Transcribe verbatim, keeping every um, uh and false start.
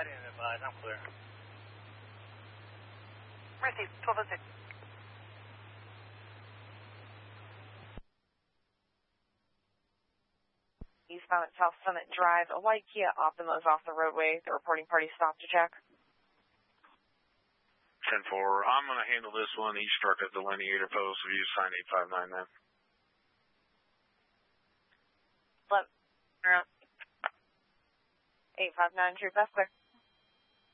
I didn't advise. I'm clear. Received. twelve oh six. Eastbound at South Summit Drive, a white Kia Optima is off the roadway. The reporting party stopped to check. ten four, I'm going to handle this one. East struck at delineator post. View sign eight five nine then. eight five nine, true, best clear.